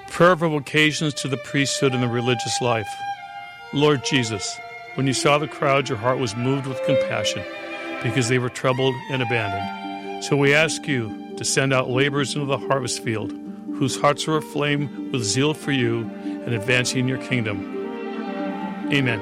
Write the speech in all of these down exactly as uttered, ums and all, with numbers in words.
Prayer vocations to the priesthood and the religious life. Lord Jesus, when you saw the crowd, your heart was moved with compassion because they were troubled and abandoned. So we ask you to send out laborers into the harvest field whose hearts are aflame with zeal for you and advancing your kingdom. Amen.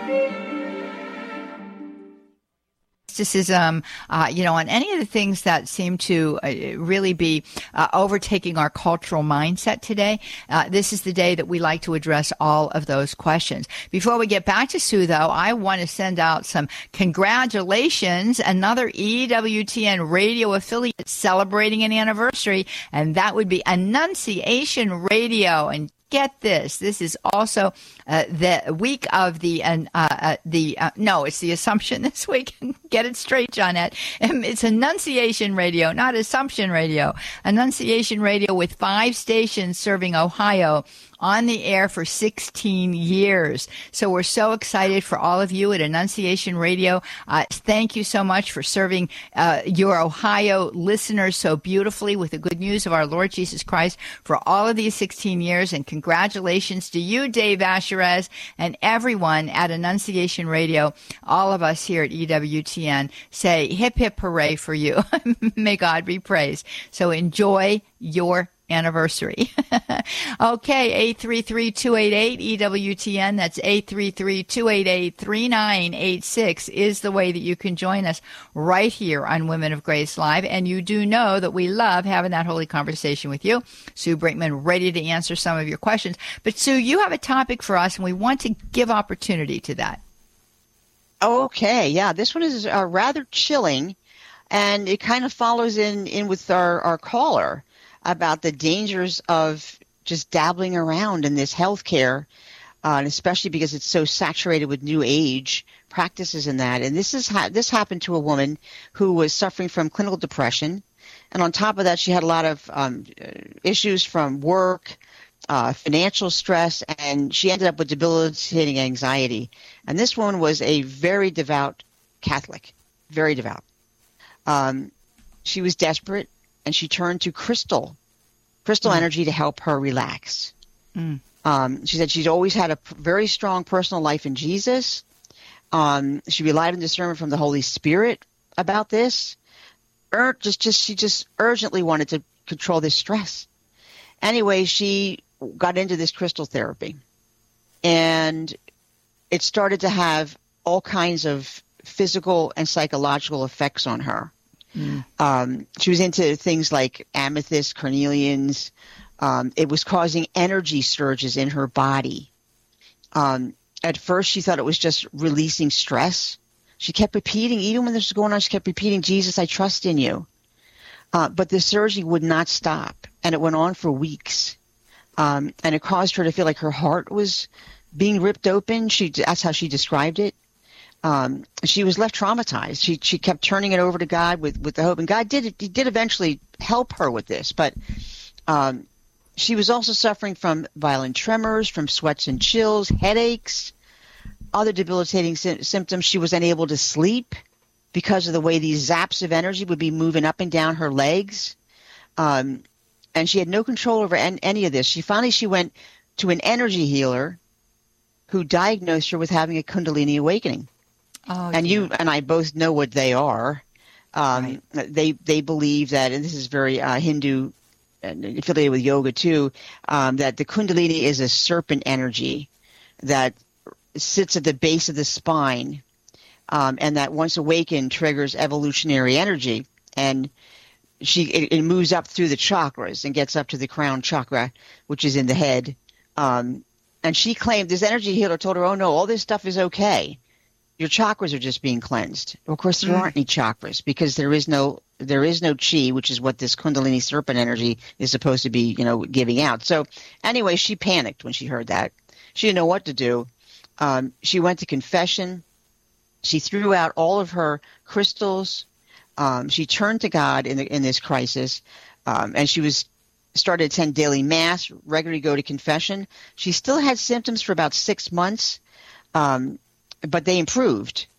Mysticism, uh, you know, and any of the things that seem to uh, really be uh, overtaking our cultural mindset today. Uh, this is the day that we like to address all of those questions. Before we get back to Sue, though, I want to send out some congratulations. Another E W T N radio affiliate celebrating an anniversary, and that would be Annunciation Radio. And get this, this is also uh, the week of the, uh, uh, the uh, no, it's the Assumption this week. Get it straight, Johnette. It's Annunciation Radio, not Assumption Radio. Annunciation Radio with five stations serving Ohio on the air for sixteen years. So we're so excited for all of you at Annunciation Radio. Uh, thank you so much for serving uh, your Ohio listeners so beautifully with the good news of our Lord Jesus Christ for all of these sixteen years. And congratulations to you, Dave Asherez, and everyone at Annunciation Radio. All of us here at E W T N say hip, hip, hooray for you. May God be praised. So enjoy your anniversary. Okay, eight three three, two eight eight, E W T N. That's eight three three, two eight eight, three nine eight six is the way that you can join us right here on Women of Grace Live. And you do know that we love having that holy conversation with you. Sue Brinkman, ready to answer some of your questions. But Sue, you have a topic for us, and we want to give opportunity to that. Okay, yeah, this one is uh, rather chilling, and it kind of follows in, in with our, our caller about the dangers of just dabbling around in this healthcare, uh, and especially because it's so saturated with new age practices in that. And this is ha- this happened to a woman who was suffering from clinical depression, and on top of that, she had a lot of um, issues from work, uh, financial stress, and she ended up with debilitating anxiety. And this woman was a very devout Catholic, very devout. Um, she was desperate, and she turned to crystal, crystal mm. energy to help her relax. Mm. Um, she said she's always had a p- very strong personal life in Jesus. Um, she relied on discernment from the Holy Spirit about this. Ur- just, just, she just urgently wanted to control this stress. Anyway, she got into this crystal therapy, and it started to have all kinds of physical and psychological effects on her. Mm. Um, she was into things like amethyst, carnelians. Um, it was causing energy surges in her body. Um, at first, she thought it was just releasing stress. She kept repeating, even when this was going on, she kept repeating, Jesus, I trust in you. Uh, but the surging would not stop, and it went on for weeks. Um, and it caused her to feel like her heart was being ripped open. She, that's how she described it. Um, she was left traumatized. She she kept turning it over to God with, with the hope, and God did he did eventually help her with this. But um, she was also suffering from violent tremors, from sweats and chills, headaches, other debilitating sy- symptoms. She was unable to sleep because of the way these zaps of energy would be moving up and down her legs, um, and she had no control over an, any of this. She finally she went to an energy healer who diagnosed her with having a Kundalini awakening. Oh, and dear. You and I both know what they are. Um, right. They they believe that, and this is very uh, Hindu, affiliated with yoga too, um, that the Kundalini is a serpent energy that sits at the base of the spine, um, and that once awakened triggers evolutionary energy, and she it, it moves up through the chakras and gets up to the crown chakra, which is in the head. Um, and she claimed, this energy healer told her, "Oh no, all this stuff is okay. Your chakras are just being cleansed." Well, of course, there mm. aren't any chakras because there is no there is no chi, which is what this Kundalini serpent energy is supposed to be, you know, giving out. So anyway, she panicked when she heard that. She didn't know what to do. Um, she went to confession. She threw out all of her crystals. Um, she turned to God in the, in this crisis, um, and she was started to attend daily mass, regularly go to confession. She still had symptoms for about six months. Um, But they improved.